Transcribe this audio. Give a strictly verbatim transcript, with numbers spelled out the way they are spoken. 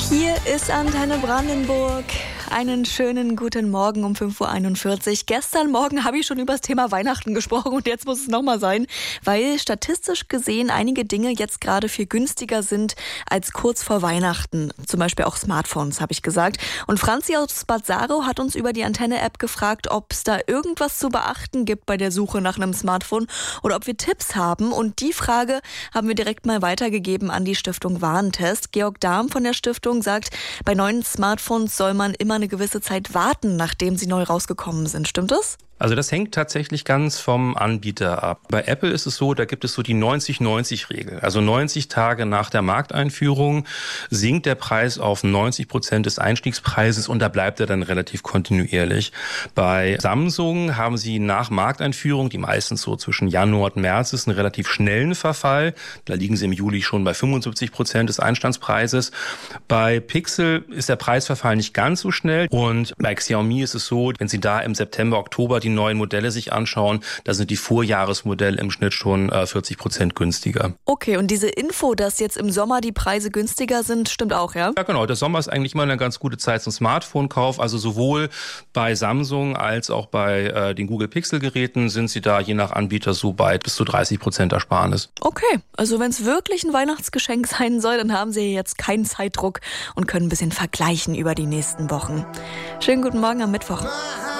Hier ist Antenne Brandenburg. Einen schönen guten Morgen um fünf Uhr einundvierzig. Gestern Morgen habe ich schon über das Thema Weihnachten gesprochen und jetzt muss es nochmal sein, weil statistisch gesehen einige Dinge jetzt gerade viel günstiger sind als kurz vor Weihnachten. Zum Beispiel auch Smartphones, habe ich gesagt. Und Franzi aus Bad Saro hat uns über die Antenne-App gefragt, ob es da irgendwas zu beachten gibt bei der Suche nach einem Smartphone oder ob wir Tipps haben. Und die Frage haben wir direkt mal weitergegeben an die Stiftung Warentest. Georg Dahm von der Stiftung sagt, bei neuen Smartphones soll man immer eine gewisse Zeit warten, nachdem sie neu rausgekommen sind. Stimmt das? Also das hängt tatsächlich ganz vom Anbieter ab. Bei Apple ist es so, da gibt es so die neunzig neunzig Regel. Also neunzig Tage nach der Markteinführung sinkt der Preis auf neunzig Prozent des Einstiegspreises und da bleibt er dann relativ kontinuierlich. Bei Samsung haben sie nach Markteinführung, die meistens so zwischen Januar und März ist, einen relativ schnellen Verfall. Da liegen sie im Juli schon bei fünfundsiebzig Prozent des Einstandspreises. Bei Pixel ist der Preisverfall nicht ganz so schnell und bei Xiaomi ist es so, wenn sie da im September, Oktober die die neuen Modelle sich anschauen, da sind die Vorjahresmodelle im Schnitt schon äh, vierzig Prozent günstiger. Okay, und diese Info, dass jetzt im Sommer die Preise günstiger sind, stimmt auch, ja? Ja, genau. Der Sommer ist eigentlich immer eine ganz gute Zeit zum Smartphone-Kauf. Also sowohl bei Samsung als auch bei äh, den Google Pixel-Geräten sind sie da je nach Anbieter so bei bis zu dreißig Prozent Ersparnis. Okay, also wenn es wirklich ein Weihnachtsgeschenk sein soll, dann haben Sie jetzt keinen Zeitdruck und können ein bisschen vergleichen über die nächsten Wochen. Schönen guten Morgen am Mittwoch.